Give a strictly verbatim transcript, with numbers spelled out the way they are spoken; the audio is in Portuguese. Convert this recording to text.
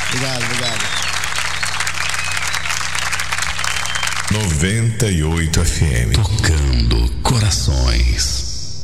Obrigado, obrigado. noventa e oito F M. Tocando corações.